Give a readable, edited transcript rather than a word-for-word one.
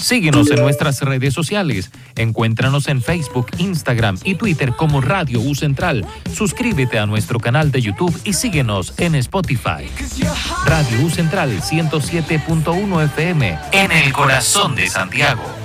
Síguenos en nuestras redes sociales. Encuéntranos en Facebook, Instagram y Twitter como Radio U Central. Suscríbete a nuestro canal de YouTube y síguenos en Spotify. Radio U Central 107.1 FM en el corazón de Santiago.